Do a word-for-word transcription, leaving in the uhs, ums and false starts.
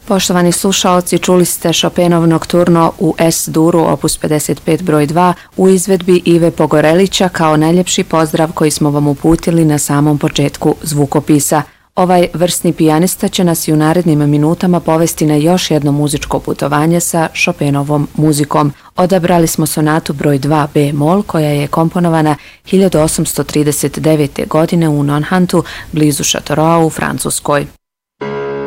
Poštovani slušaoci, čuli ste Chopinov Nokturno u S-duru opus pedeset pet broj dva u izvedbi Ive Pogorelića kao najljepši pozdrav koji smo vam uputili na samom početku zvukopisa. Ovaj vrsni pijanista će nas i u narednim minutama povesti na još jedno muzičko putovanje sa Chopinovom muzikom. Odabrali smo sonatu broj dva B-mol koja je komponovana hiljadu osamsto trideset devete. godine u Nonhantu blizu Châteauroa u Francuskoj.